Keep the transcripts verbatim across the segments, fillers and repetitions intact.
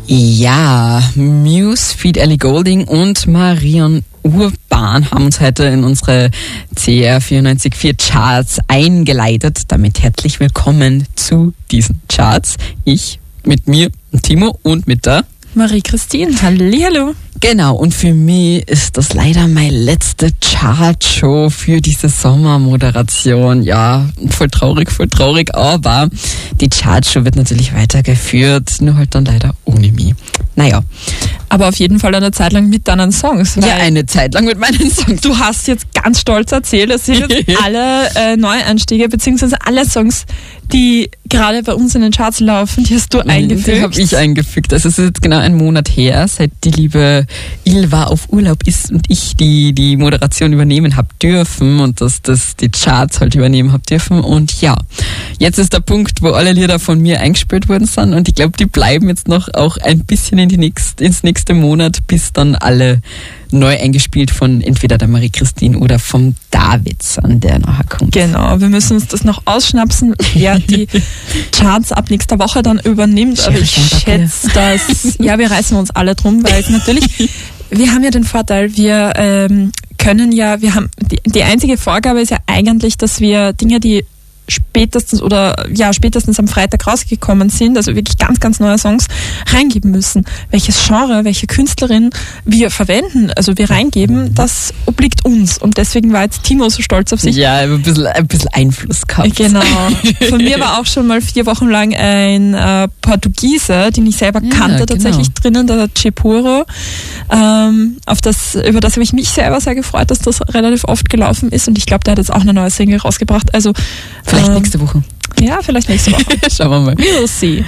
Ja, Muse, feat. Ellie Goulding und Marion Urban haben uns heute in unsere C R vierundneunzig Komma vier Charts eingeleitet. Damit herzlich willkommen zu diesen Charts. Ich mit mir, Timo, und mit der Marie-Christine. Hallihallo. Genau, und für mich ist das leider meine letzte Chartshow für diese Sommermoderation. Ja, voll traurig, voll traurig, aber die Chartshow wird natürlich weitergeführt, nur halt dann leider ohne mich. Naja. Aber auf jeden Fall eine Zeit lang mit deinen Songs. Ja, eine Zeit lang mit meinen Songs. Du hast jetzt ganz stolz erzählt, dass sind jetzt alle äh, Neueinstiege, beziehungsweise alle Songs, die gerade bei uns in den Charts laufen, die hast du eingefügt. Die habe ich eingefügt. Also es ist jetzt genau ein Monat her, seit die liebe Ilva auf Urlaub ist und ich die die Moderation übernehmen habe dürfen und dass das die Charts halt übernehmen habe dürfen. Und ja, jetzt ist der Punkt, wo alle Lieder von mir eingespielt worden sind und ich glaube, die bleiben jetzt noch auch ein bisschen in die nächst, ins nächste Monat, bis dann alle neu eingespielt von entweder der Marie-Christine oder vom David an, der nachher kommt. Genau, wir müssen uns das noch ausschnapsen, wer die Charts ab nächster Woche dann übernimmt. Aber ich schätze, dass, ja, wir reißen uns alle drum, weil es natürlich, wir haben ja den Vorteil, wir ähm, können ja, wir haben, die, die einzige Vorgabe ist ja eigentlich, dass wir Dinge, die spätestens oder ja spätestens am Freitag rausgekommen sind, also wirklich ganz, ganz neue Songs reingeben müssen. Welches Genre, welche Künstlerin wir verwenden, also wir reingeben, das obliegt uns. Und deswegen war jetzt Timo so stolz auf sich. Ja, ein bisschen, ein bisschen Einfluss gehabt. Genau. Von mir war auch schon mal vier Wochen lang ein äh, Portugiese, den ich selber ja, kannte, genau. tatsächlich drinnen, der Chepuro. Ähm, auf das, über das habe ich mich selber sehr gefreut, dass das relativ oft gelaufen ist. Und ich glaube, der hat jetzt auch eine neue Single rausgebracht. Also Vielleicht nächste Woche. Ja, vielleicht nächste Woche. Schauen wir mal. We'll see.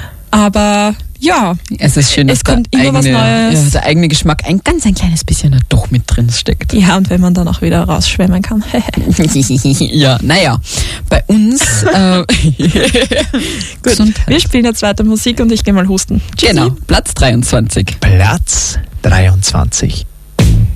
Aber ja, es ist schön, dass es kommt der immer eigene, was Neues. Ja, der eigene Geschmack ein ganz ein kleines bisschen da doch mit drin steckt. Ja, und wenn man dann auch wieder rausschwemmen kann. Ja, naja, bei uns äh, gut, wir spielen jetzt weiter Musik und ich gehe mal husten. Genau, Platz dreiundzwanzig. Platz dreiundzwanzig.